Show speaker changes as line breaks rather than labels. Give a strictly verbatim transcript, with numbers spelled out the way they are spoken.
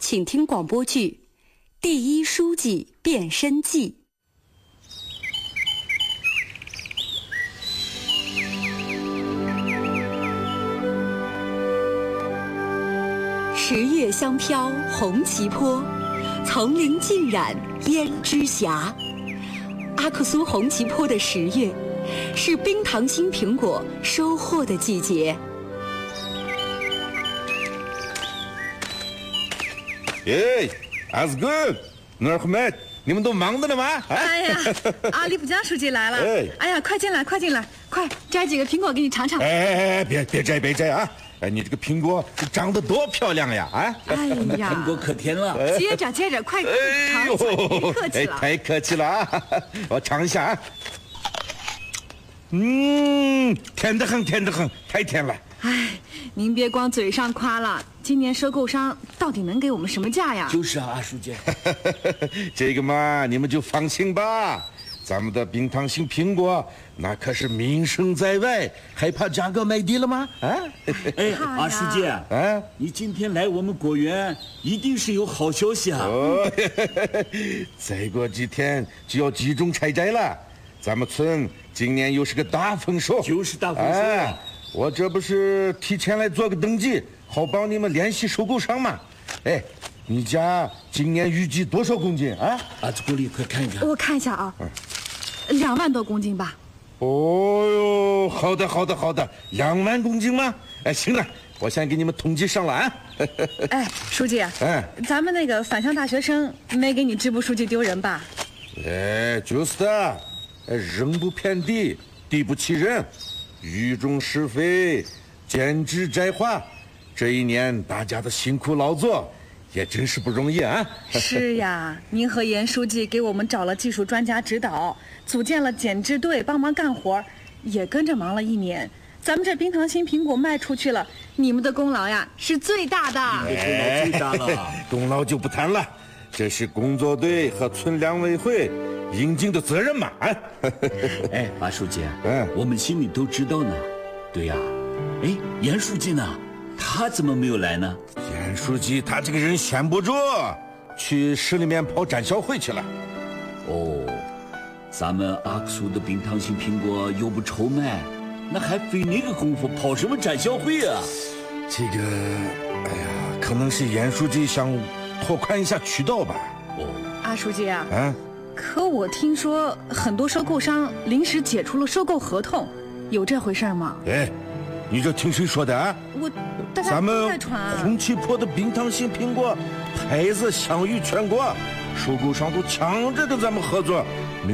请听广播剧《第一书记变身记》。十月香飘红旗坡，丛林尽染胭脂霞。阿克苏红旗坡的十月，是冰糖心苹果收获的季节。
耶，阿斯good，努尔赫麦，你们都忙着呢吗？
哎呀，阿里普江书记来了！哎，哎呀，快进来，快进来，快摘几个苹果给你尝尝。
哎哎哎，别别摘，别摘啊！哎，你这个苹果长得多漂亮呀！啊，
哎呀，
苹果可甜了。
接着接着，快尝一尝，别客气了。
哎，太客气了啊！我尝一下啊。嗯，甜得很，甜得很，太甜了。
哎，您别光嘴上夸了，今年收购商到底能给我们什么价呀？
就是啊，阿书记。
这个嘛，你们就放心吧，咱们的冰糖心苹果那可是名声在外，还怕价格卖低了吗？啊？
哎，阿书记，
啊，
你今天来我们果园，一定是有好消息啊！
哦，再过几天就要集中采摘了，咱们村今年又是个大丰收，
就是大丰收。
哎，我这不是提前来做个登记，好帮你们联系收购商嘛。哎，你家今年预计多少公斤啊？
阿祖国里，快看一看。
我看一下啊，两万多公斤吧。
哦哟，好的好的好的，两万公斤吗？哎，行了，我先给你们统计上了啊。
哎，书记，
哎，
咱们那个返乡大学生没给你支部书记丢人吧？
哎，就是的，哎，人不偏地，地不欺人，雨中施肥，减脂摘花，这一年大家的辛苦劳作也真是不容易啊。
是呀，您和严书记给我们找了技术专家指导，组建了减脂队帮忙干活，也跟着忙了一年。咱们这冰糖心苹果卖出去了，你们的功劳呀是最大的。
你的功劳最大了，
哎，功劳就不谈了，这是工作队和村两委会应尽的责任嘛。啊，
哎，阿书记，
嗯，
我们心里都知道呢。对呀，哎，严书记呢？他怎么没有来呢？
严书记他这个人闲不住，去市里面跑展销会去了。
哦，咱们阿克苏的冰糖心苹果又不愁卖，那还费那个功夫跑什么展销会啊？
这个，哎呀，可能是严书记想拓宽一下渠道吧。
哦，
阿书记啊，
啊，
可我听说很多收购商临时解除了收购合同，有这回事吗？
哎，你这听谁说的啊？
我，大家
咱们
都在传。
红旗坡的冰糖心苹果牌子享誉全国，收购商都抢着跟咱们合作。